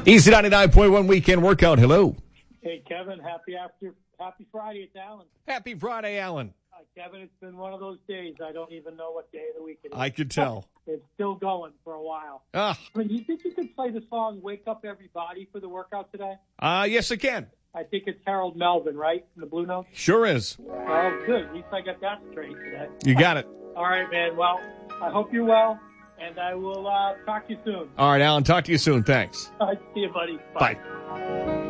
Easy 99.1 weekend workout. Hello. Hey, Kevin. Happy Friday. It's Alan. Happy Friday, Alan. Kevin, it's been one of those days. I don't even know what day of the week it is. I could tell. It's still going for a while. Ah. I mean, do you think you could play the song Wake Up Everybody for the workout today? Yes, I can. I think it's Harold Melvin, right? In the Blue Notes? Sure is. Oh, good. At least I got that straight today. You got it. All right, man. Well, I hope you're well, and I will talk to you soon. All right, Alan. Talk to you soon. Thanks. All right, see you, buddy. Bye. Bye.